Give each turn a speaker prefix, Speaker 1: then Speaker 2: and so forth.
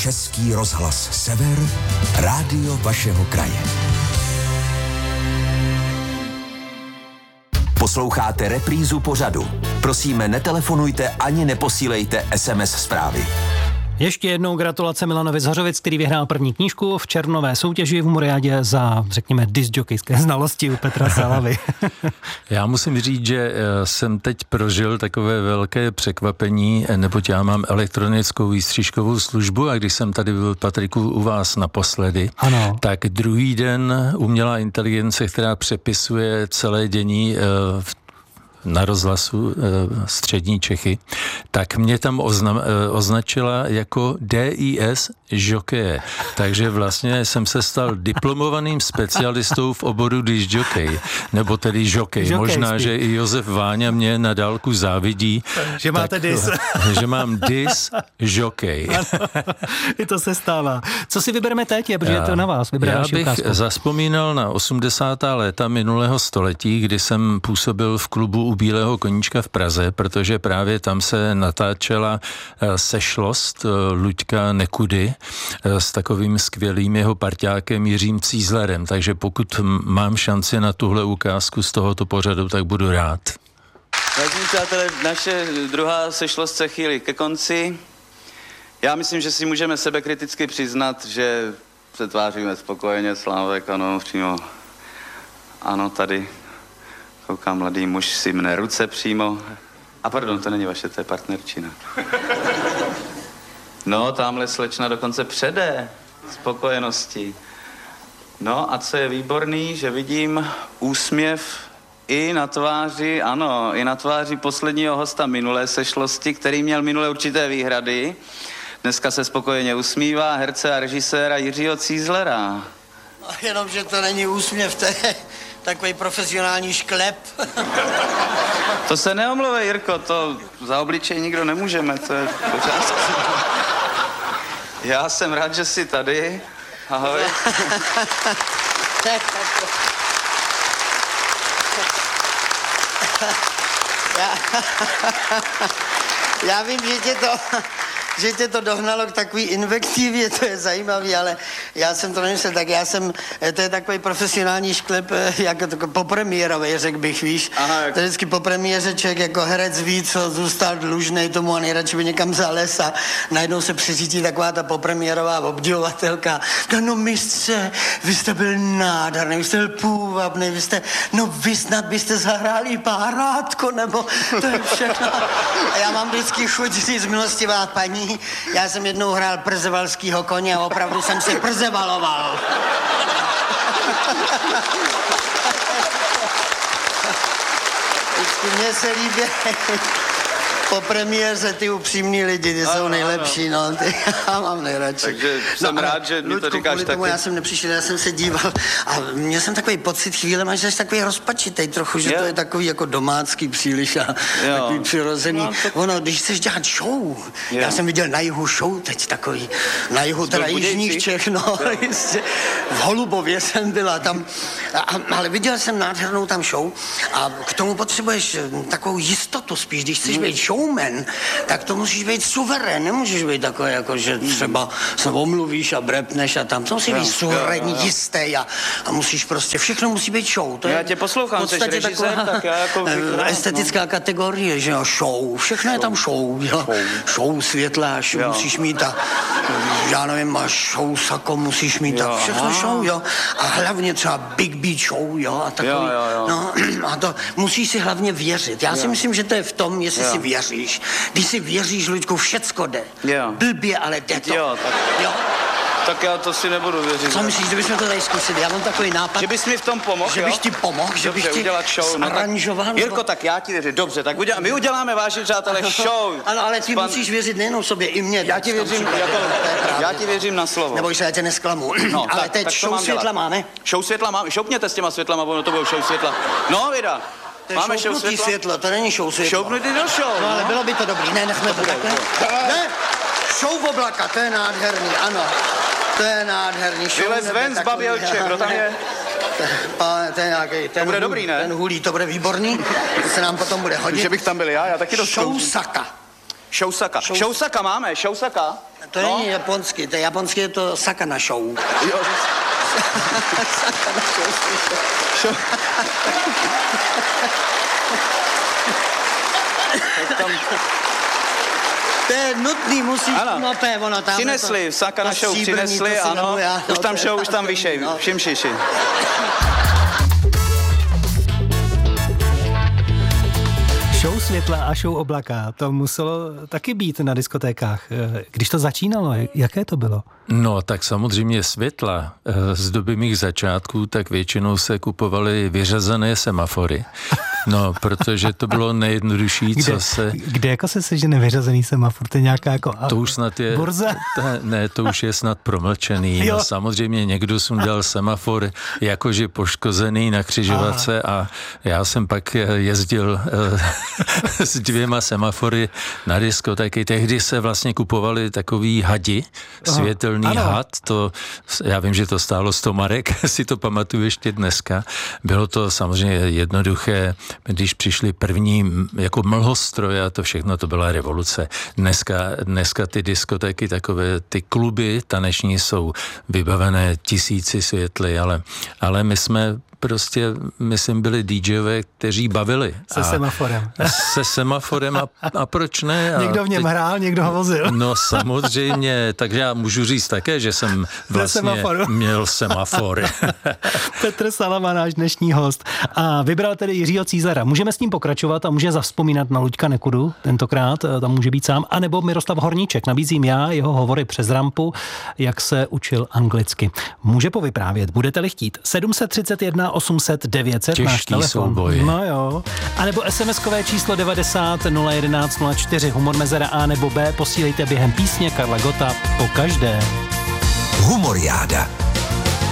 Speaker 1: Český rozhlas Sever, rádio vašeho kraje. Posloucháte reprízu pořadu. Prosíme, netelefonujte ani neposílejte SMS zprávy.
Speaker 2: Ještě jednou gratulace Milanovi Zhařovic, který vyhrál první knížku v červnové soutěži v Muriádě za, řekněme, discjokejské znalosti u Petra Salavy.
Speaker 3: Já musím říct, že jsem teď prožil takové velké překvapení, neboť já mám elektronickou výstřižkovou službu a když jsem tady byl, Patriku, u vás naposledy, ano, tak druhý den umělá inteligence, která přepisuje celé dění na rozhlasu Střední Čechy, tak mě tam označila jako DIS žokeje. Takže vlastně jsem se stal diplomovaným specialistou v oboru discjokej, nebo tedy žokej. Možná, že i Josef Váňa mě na dálku závidí.
Speaker 2: Že máte dis.
Speaker 3: Že mám dis žokej.
Speaker 2: I to se stává. Co si vybereme teď, protože je to na vás.
Speaker 3: Já bych zazpomínal na 80. léta minulého století, kdy jsem působil v klubu u Bílého koníčka v Praze, protože právě tam se natáčela sešlost Luďka Nekudy s takovým skvělým jeho parťákem Jiřím Cízlerem. Takže pokud mám šanci na tuhle ukázku z tohoto pořadu, tak budu rád.
Speaker 4: Vážení přátelé, naše druhá sešlost se chýlí ke konci. Já myslím, že si můžeme sebekriticky přiznat, že se tváříme spokojeně. Slávek, ano, přímo. Ano, tady koukám, mladý muž si mne ruce přímo. A pardon, to není vaše, to je partnerčina. No, tamhle slečna dokonce přede spokojenosti. No a co je výborný, že vidím úsměv i na tváři, ano, i na tváři posledního hosta minulé sešlosti, který měl minulé určité výhrady. Dneska se spokojeně usmívá, herce a režiséra Jiřího Cízlera.
Speaker 5: No, jenomže to není úsměv, to je takový profesionální šklep.
Speaker 4: To se neomlouvej, Jirko, to za obličej nikdo nemůžeme, to je pořádku. Já jsem rád, že jsi tady. Ahoj.
Speaker 5: Já vím, že tě to dohnalo k takový invektivě, to je zajímavý, ale já jsem to nemyslel, tak to je takový profesionální šklep, jako po premiérovej, řekl bych, víš. Aha, to je vždycky po premiéře člověk jako herec ví, co zůstal dlužnej tomu a nejradši by někam zales a najednou se přiřítí taková ta popremiérová obdivovatelka. No mistře, vy jste byl nádherný, vy jste byl půvabný, vy snad byste zahráli párátko, nebo to je všechno. A já mám vždycky chuť říct, milostivá paní, já jsem jednou hrál przevalskýho koně a opravdu jsem se przevaloval. Vždycky mně se líbí po premiéře ty upřímní lidi, ty jsou nejlepší, no, ty já mám nejradši.
Speaker 4: Takže jsem rád, že mi to říkáš taky.
Speaker 5: Tomu já jsem nepřišel, já jsem se díval a měl jsem takový pocit chvílema, že jsi takový rozpačitej trochu, že to je takový jako domácký příliš a takový přirozený. No, ono, když chceš dělat show, já jsem viděl na jihu show teď takový, na jihu teda jižních Čech, no, jistě, v Holubově jsem byla tam, ale viděl jsem nádhernou tam show a k tomu potřebuješ takovou jistotu spíš, když chceš být showman, tak to musíš být suverén, nemůžeš být takový, jako že třeba se omluvíš a brepneš a tam, to musí být suverénní, jistý a musíš prostě, všechno musí být show. To
Speaker 4: já tě poslouchám, jsi režisér, tak já jako
Speaker 5: estetická kategorie, že jo, show, všechno je tam show, jo, show světla, musíš mít a já nevím, a show sako musíš mít a všechno show, jo, a hlavně třeba Big Beat show, jo, a takový, no, a to musíš si hlavně věřit. Já si myslím, že to je v tom, jestli si věříš. Když si věříš, Luďku, všecko jde. Blbě, ale jde to.
Speaker 4: Tak já to si nebudu věřit.
Speaker 5: Co myslíš, že bychom to tady zkusili? Já mám takový nápad.
Speaker 4: Že bys mi v tom pomohl,
Speaker 5: že bych ti pomohl, že bych ti
Speaker 4: zaranžoval. Jirko, tak já ti věřím. Dobře, tak my uděláme, vážení přátelé, show.
Speaker 5: Ano, ale ty musíš věřit nejenom sobě, i mně.
Speaker 4: Já ti věřím na slovo.
Speaker 5: Neboj se, já tě nesklamu.
Speaker 4: No,
Speaker 5: ale teď show světla máme.
Speaker 4: Show světla máme. Šoupněte s těma světlama, ono to bylo show světla. No, Vida.
Speaker 5: Máme show světlo, to není show světlo.
Speaker 4: Šoupnutý do show.
Speaker 5: No, ale bylo by to dobrý, ne, nechme to takhle. Ne, show v oblaka, to je nádherný, ano. To je nádherný.
Speaker 4: Vylez ven z Babělče, kdo tam je?
Speaker 5: To je nějaký,
Speaker 4: to bude dobrý, ne?
Speaker 5: Ten hulí, to bude výborný, to se nám potom bude hodit.
Speaker 4: Že bych tam byl já taky dost.
Speaker 5: Šousaka.
Speaker 4: Šousaka máme, šousaka.
Speaker 5: To není japonský, to je japonský, je to Sakana Show.
Speaker 4: Jo.
Speaker 5: To je nutný, musíš, no to je ono tam.
Speaker 4: Přinesli, Sakana Show přinesli, ano, už tam show, už tam vyšej, všim šiši.
Speaker 2: Show světla a show oblaka, to muselo taky být na diskotékách. Když to začínalo, jaké to bylo?
Speaker 3: No, tak samozřejmě světla z doby mých začátků, tak většinou se kupovaly vyřazené semafory. No, protože to bylo nejjednodušší, co se...
Speaker 2: Kde jako se sežene vyřazený semafor? To je nějaká jako...
Speaker 3: To už snad je...
Speaker 2: Burza?
Speaker 3: Ne, to už je snad promlčený. No, samozřejmě někdo sundal semafor jakože poškozený na křižovatce a já jsem pak jezdil s 2 semafory na diskotéky. Tehdy se vlastně kupovali takový hadi, světelný had. To, já vím, že to stálo 100 marek, si to pamatuju ještě dneska. Bylo to samozřejmě jednoduché. Když přišly první jako mlhostroje a to všechno, to byla revoluce. Dneska ty diskotéky, takové ty kluby taneční jsou vybavené 1000 světly, ale my jsme prostě, myslím, byli DJové, kteří bavili.
Speaker 2: Se semaforem.
Speaker 3: Se semaforem a proč ne?
Speaker 2: Někdo v něm hrál, někdo ho vozil.
Speaker 3: No samozřejmě, takže já můžu říct také, že jsem vlastně měl semafor.
Speaker 2: Petr Salama, náš dnešní host. A vybral tedy Jiřího Cízara. Můžeme s tím pokračovat a může zavzpomínat na Luďka Nekudu tentokrát, tam může být sám, anebo Miroslav Horníček. Nabízím já jeho hovory přes rampu, jak se učil anglicky. Může povyprávět, budete-li chtít. 731 800 900, náš telefon.
Speaker 3: Souboj.
Speaker 2: No jo. A nebo SMS-kové číslo 90 011 04, humor mezera A nebo B, posílejte během písně Karla Gotta po každé.
Speaker 1: Humoriáda.